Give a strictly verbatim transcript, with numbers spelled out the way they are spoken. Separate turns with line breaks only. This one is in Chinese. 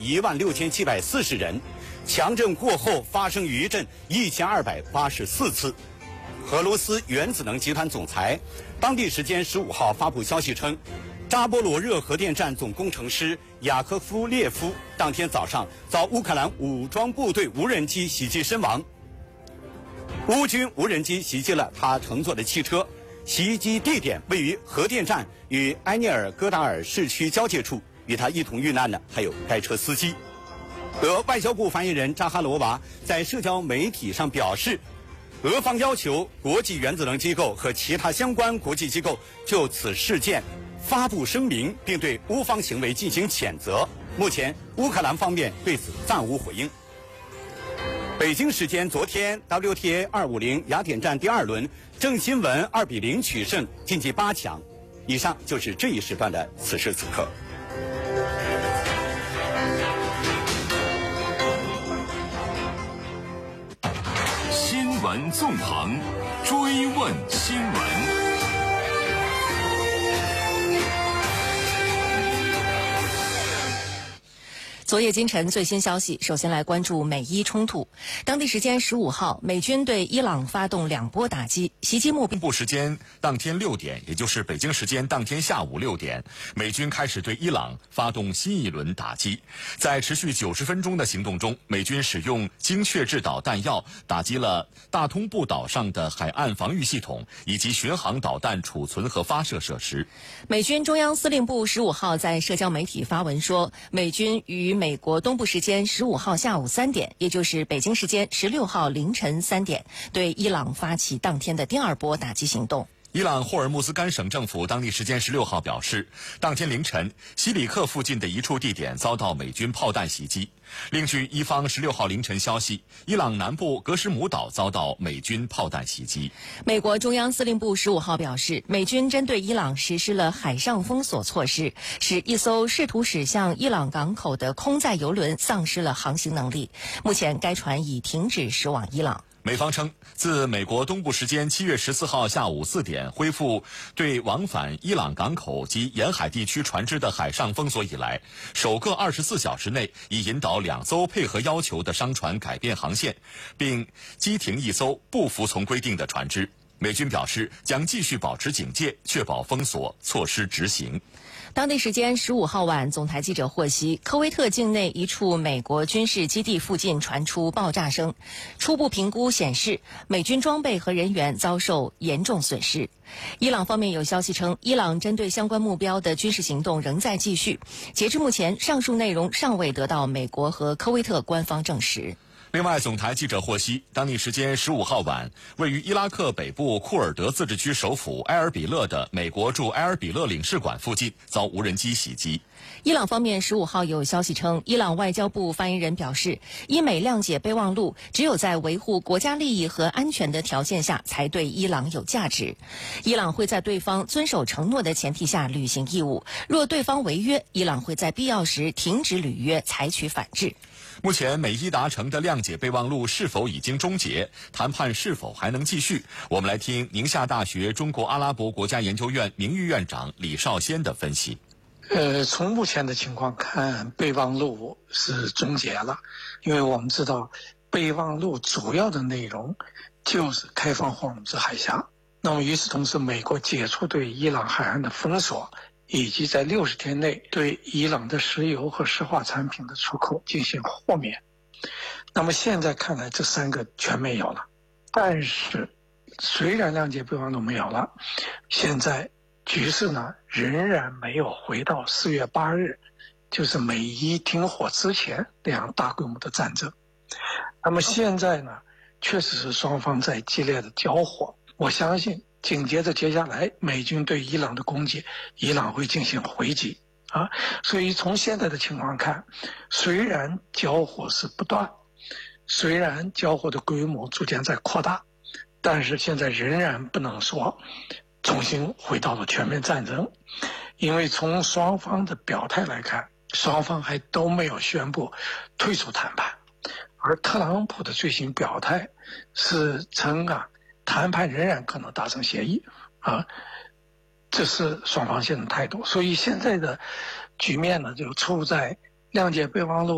一万六千七百四十人，强震过后发生余震一千二百八十四次。俄罗斯原子能集团总裁当地时间十五号发布消息称，扎波罗热核电站总工程师雅科夫列夫当天早上遭乌克兰武装部队无人机袭击身亡。乌军无人机袭击了他乘坐的汽车，袭击地点位于核电站与埃涅尔戈达尔市区交界处，与他一同遇难的还有该车司机。俄外交部发言人扎哈罗娃在社交媒体上表示，俄方要求国际原子能机构和其他相关国际机构就此事件发布声明，并对乌方行为进行谴责。目前，乌克兰方面对此暂无回应。北京时间昨天 ，W T A 二五零雅典站第二轮，郑钦文二比零取胜，晋级八强。以上就是这一时段的此时此刻。
新闻纵横，追问新闻。
昨夜今晨最新消息，首先来关注美伊冲突。当地时间十五号，美军对伊朗发动两波打击，袭击目标。
东部时间当天六点，也就是北京时间当天下午六点，美军开始对伊朗发动新一轮打击。在持续九十分钟的行动中，美军使用精确制导弹药打击了大通布岛上的海岸防御系统以及巡航导弹储存和发射设施。
美军中央司令部十五号在社交媒体发文说，美军于美国东部时间十五号下午三点，也就是北京时间十六号凌晨三点，对伊朗发起当天的第二波打击行动。
伊朗霍尔木兹干省政府当地时间十六号表示，当天凌晨西里克附近的一处地点遭到美军炮弹袭击。另据伊方十六号凌晨消息，伊朗南部格什姆岛遭到美军炮弹袭击。
美国中央司令部十五号表示，美军针对伊朗实施了海上封锁措施，使一艘试图驶向伊朗港口的空载油轮丧失了航行能力。目前该船已停止驶往伊朗。
美方称，自美国东部时间七月十四号下午四点恢复对往返伊朗港口及沿海地区船只的海上封锁以来，首个二十四小时内已引导两艘配合要求的商船改变航线，并击停一艘不服从规定的船只。美军表示将继续保持警戒，确保封锁措施执行。
当地时间十五号晚，总台记者获悉，科威特境内一处美国军事基地附近传出爆炸声，初步评估显示，美军装备和人员遭受严重损失。伊朗方面有消息称，伊朗针对相关目标的军事行动仍在继续。截至目前，上述内容尚未得到美国和科威特官方证实。
另外，总台记者获悉，当地时间十五号晚，位于伊拉克北部库尔德自治区首府埃尔比勒的美国驻埃尔比勒领事馆附近遭无人机袭击。
伊朗方面十五号有消息称，伊朗外交部发言人表示，伊美谅解备忘录只有在维护国家利益和安全的条件下才对伊朗有价值。伊朗会在对方遵守承诺的前提下履行义务，若对方违约，伊朗会在必要时停止履约，采取反制。
目前美伊达成的谅解备忘录是否已经终结？谈判是否还能继续？我们来听宁夏大学中国阿拉伯国家研究院名誉院长李少先的分析。
呃，从目前的情况看，备忘录是终结了，因为我们知道备忘录主要的内容就是开放霍尔木兹海峡。那么与此同时，美国解除对伊朗海岸的封锁，以及在六十天内对伊朗的石油和石化产品的出口进行豁免。那么现在看来，这三个全没有了。但是，虽然谅解备忘录没有了，现在局势呢仍然没有回到四月八日，就是美伊停火之前那样大规模的战争。那么现在呢，确实是双方在激烈的交火。我相信紧接着接下来美军对伊朗的攻击，伊朗会进行回击啊。所以从现在的情况看，虽然交火是不断，虽然交火的规模逐渐在扩大，但是现在仍然不能说重新回到了全面战争，因为从双方的表态来看，双方还都没有宣布退出谈判，而特朗普的最新表态是称啊，谈判仍然可能达成协议啊，这是双方现在的态度。所以现在的局面呢，就处在谅解备忘录